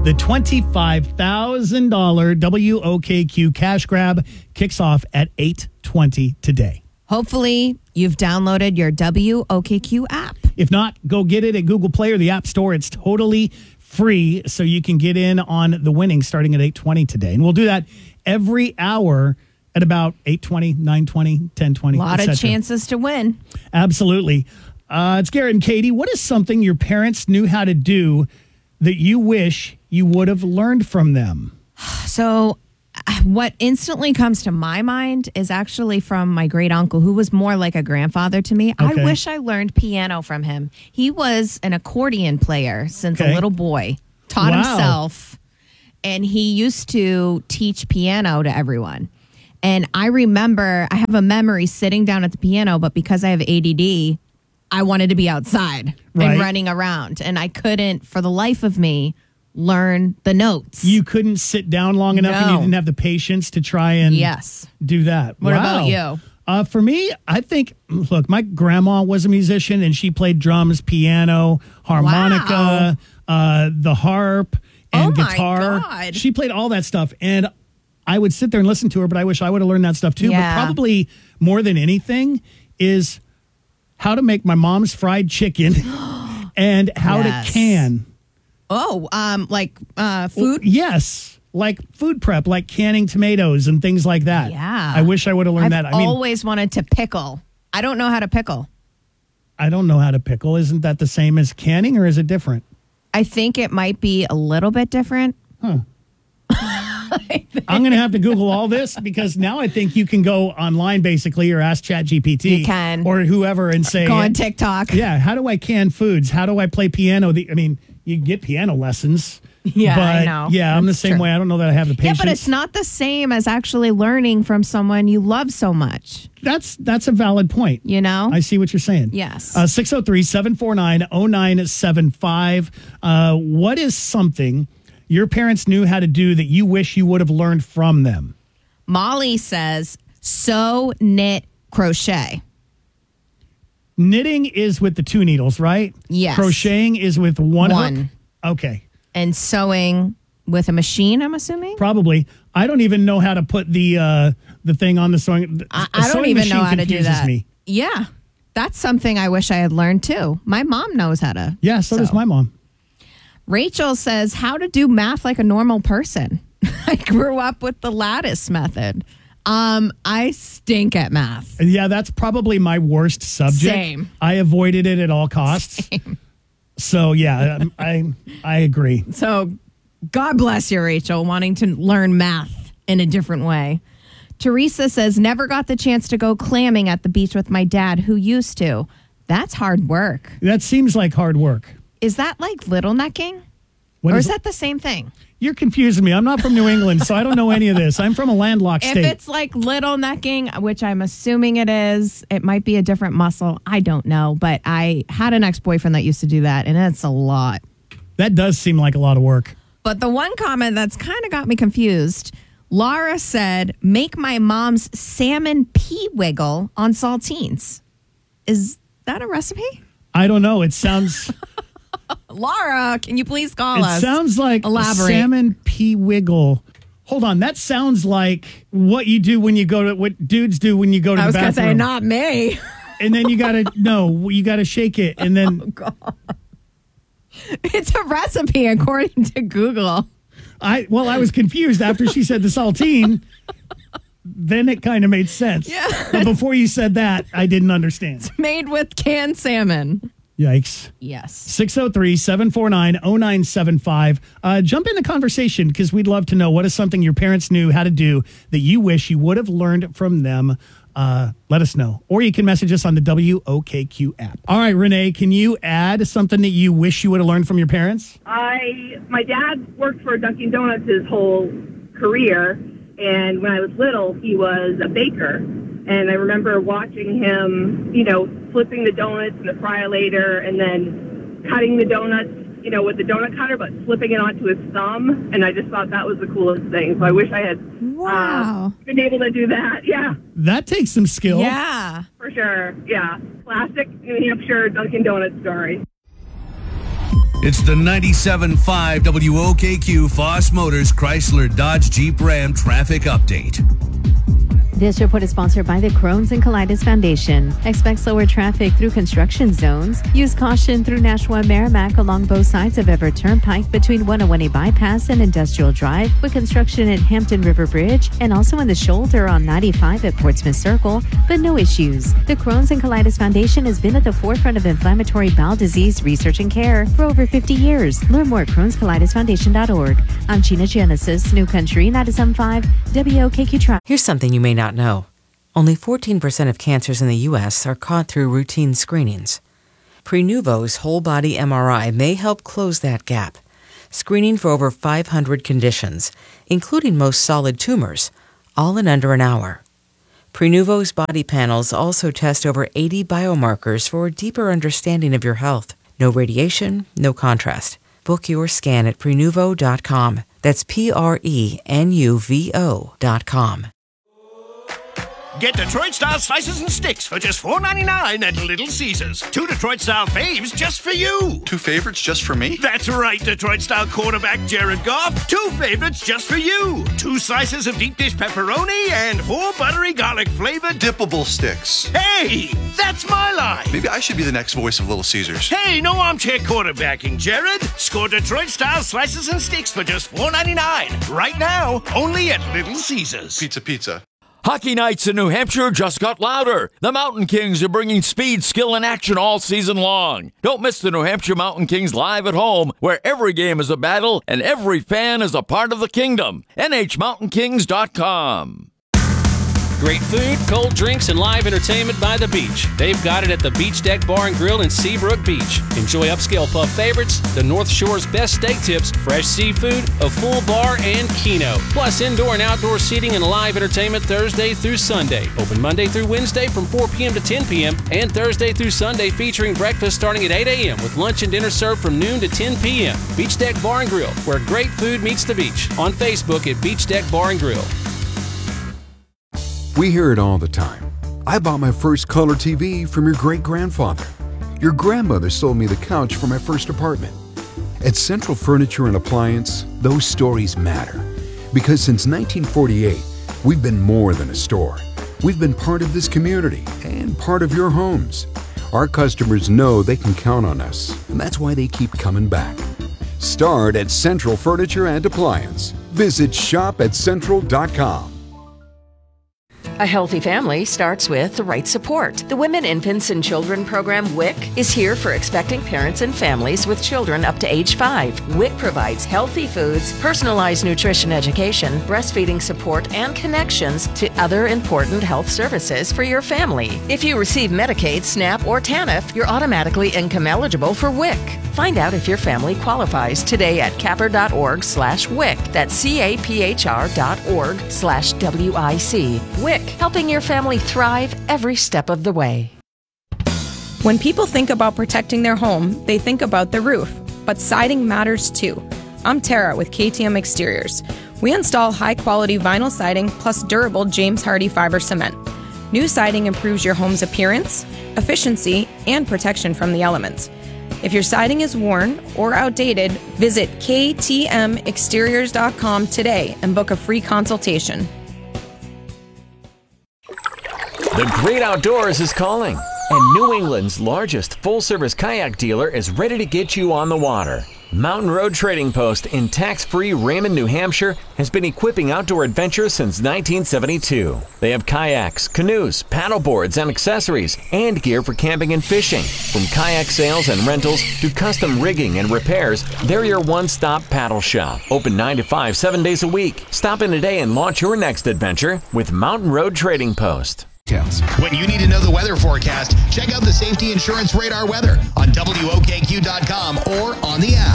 The $25,000 WOKQ cash grab kicks off at 8:20 today. Hopefully, you've downloaded your WOKQ app. If not, go get it at Google Play or the App Store. It's totally free, so you can get in on the winning starting at 8:20 today. And we'll do that every hour at about 8:20, 9:20, 10:20. A lot of chances to win. Absolutely. It's Garrett and Katie. What is something your parents knew how to do that you wish you would have learned from them? So what instantly comes to my mind is actually from my great uncle, who was more like a grandfather to me. Okay. I wish I learned piano from him. He was an accordion player since a little boy, taught himself, and he used to teach piano to everyone. And I remember, I have a memory sitting down at the piano, but because I have ADD, I wanted to be outside and running around. And I couldn't, for the life of me, learn the notes. You couldn't sit down long enough and you didn't have the patience to try and do that. What about you? For me, I think, look, my grandma was a musician and she played drums, piano, harmonica, the harp, and guitar. God. She played all that stuff. And I would sit there and listen to her, but I wish I would have learned that stuff too. Yeah. But probably more than anything is how to make my mom's fried chicken and how to can. Oh, food? Yes. Like food prep, like canning tomatoes and things like that. Yeah. I wish I would have learned that. I always wanted to pickle. I don't know how to pickle. I don't know how to pickle. Isn't that the same as canning or is it different? I think it might be a little bit different. I'm going to have to Google all this because now I think you can go online basically or ask ChatGPT. You can. Or whoever and say. Go on TikTok. Yeah. How do I can foods? How do I play piano? You get piano lessons. Yeah, but I know. Yeah, I'm the same way. I don't know that I have the patience. Yeah, but it's not the same as actually learning from someone you love so much. That's a valid point. You know? I see what you're saying. Yes. 603-749-0975. What is something your parents knew how to do that you wish you would have learned from them? Molly says, sew, knit, crochet. Knitting is with the 2 needles, right? Yes. Crocheting is with one hook? Okay. And sewing with a machine, I'm assuming? Probably. I don't even know how to put the thing on the sewing. I don't even know how to do that. Me. Yeah. That's something I wish I had learned too. My mom knows how to. Yeah, so does my mom. Rachel says how to do math like a normal person. I grew up with the lattice method. I stink at math. Yeah, that's probably my worst subject. Same. I avoided it at all costs. Same. So yeah, I agree. So God bless you, Rachel, wanting to learn math in a different way. Teresa says, never got the chance to go clamming at the beach with my dad, who used to. That's hard work. That seems like hard work. Is that like little necking? What or is that the same thing? You're confusing me. I'm not from New England, so I don't know any of this. I'm from a landlocked state. If it's like little necking, which I'm assuming it is, it might be a different muscle. I don't know. But I had an ex-boyfriend that used to do that, and it's a lot. That does seem like a lot of work. But the one comment that's kind of got me confused, Laura said, make my mom's salmon pea wiggle on saltines. Is that a recipe? I don't know. It sounds... Laura, can you please call us? It sounds like Elaborate. Salmon pea wiggle. Hold on. That sounds like what you do when you go to... What dudes do when you go to the bathroom. I was going to say, not me. And then you got to shake it. And then... Oh, God. It's a recipe according to Google. I was confused after she said the saltine. Then it kind of made sense. Yeah. But before you said that, I didn't understand. It's made with canned salmon. Yikes. Yes. 603-749-0975. Jump in the conversation because we'd love to know what is something your parents knew how to do that you wish you would have learned from them. Let us know. Or you can message us on the WOKQ app. All right, Renee, can you add something that you wish you would have learned from your parents? My dad worked for Dunkin' Donuts his whole career, and when I was little, he was a baker. And I remember watching him, flipping the donuts in the fryer-later and then cutting the donuts, with the donut cutter, but flipping it onto his thumb. And I just thought that was the coolest thing. So I wish I had been able to do that. Yeah. That takes some skill. Yeah. For sure. Yeah. Classic New Hampshire Dunkin' Donuts story. It's the 97.5 WOKQ Foss Motors Chrysler Dodge Jeep Ram traffic update. This report is sponsored by the Crohn's and Colitis Foundation. Expect slower traffic through construction zones. Use caution through Nashua Merrimack along both sides of Everett Turnpike between 101A Bypass and Industrial Drive, with construction at Hampton River Bridge and also in the shoulder on 95 at Portsmouth Circle, but no issues. The Crohn's and Colitis Foundation has been at the forefront of inflammatory bowel disease research and care for over 50 years. Learn more at Crohn'sColitisFoundation.org. I'm Gina Genesis, New Country 97.5 WOKQ Traffic. Here's something you may not know. Only 14% of cancers in the U.S. are caught through routine screenings. Prenuvo's whole body MRI may help close that gap, screening for over 500 conditions, including most solid tumors, all in under an hour. Prenuvo's body panels also test over 80 biomarkers for a deeper understanding of your health. No radiation, no contrast. Book your scan at Prenuvo.com. That's Prenuvo.com. Get Detroit-style slices and sticks for just $4.99 at Little Caesars. 2 Detroit-style faves just for you. 2 favorites just for me? That's right, Detroit-style quarterback Jared Goff. 2 favorites just for you. 2 slices of deep dish pepperoni and 4 buttery garlic-flavored dippable sticks. Hey, that's my line. Maybe I should be the next voice of Little Caesars. Hey, no armchair quarterbacking, Jared. Score Detroit-style slices and sticks for just $4.99. Right now, only at Little Caesars. Pizza. Hockey nights in New Hampshire just got louder. The Mountain Kings are bringing speed, skill, and action all season long. Don't miss the New Hampshire Mountain Kings live at home, where every game is a battle and every fan is a part of the kingdom. NHMountainKings.com. Great food, cold drinks, and live entertainment by the beach. They've got it at the Beach Deck Bar and Grill in Seabrook Beach. Enjoy upscale pub favorites, the North Shore's best steak tips, fresh seafood, a full bar, and keno. Plus indoor and outdoor seating and live entertainment Thursday through Sunday. Open Monday through Wednesday from 4 p.m. to 10 p.m. and Thursday through Sunday featuring breakfast starting at 8 a.m. with lunch and dinner served from noon to 10 p.m. Beach Deck Bar and Grill, where great food meets the beach. On Facebook at Beach Deck Bar and Grill. We hear it all the time. I bought my first color TV from your great-grandfather. Your grandmother sold me the couch for my first apartment. At Central Furniture and Appliance, those stories matter. Because since 1948, we've been more than a store. We've been part of this community and part of your homes. Our customers know they can count on us, and that's why they keep coming back. Start at Central Furniture and Appliance. Visit shop@central.com. A healthy family starts with the right support. The Women, Infants, and Children program, WIC, is here for expecting parents and families with children up to age 5. WIC provides healthy foods, personalized nutrition education, breastfeeding support, and connections to other important health services for your family. If you receive Medicaid, SNAP, or TANF, you're automatically income eligible for WIC. Find out if your family qualifies today at capper.org/WIC. That's capr.org/WIC. WIC, helping your family thrive every step of the way. When people think about protecting their home, they think about the roof, but siding matters too. I'm Tara with KTM Exteriors. We install high-quality vinyl siding plus durable James Hardie fiber cement. New siding improves your home's appearance, efficiency, and protection from the elements. If your siding is worn or outdated, visit ktmexteriors.com today and book a free consultation. The great outdoors is calling, and New England's largest full-service kayak dealer is ready to get you on the water. Mountain Road Trading Post in tax-free Raymond, New Hampshire has been equipping outdoor adventurers since 1972. They have kayaks, canoes, paddleboards, and accessories, and gear for camping and fishing. From kayak sales and rentals to custom rigging and repairs, they're your one-stop paddle shop. Open 9 to 5, 7 days a week. Stop in today and launch your next adventure with Mountain Road Trading Post. When you need to know the weather forecast, check out the Safety Insurance Radar weather on WOKQ.com or on the app.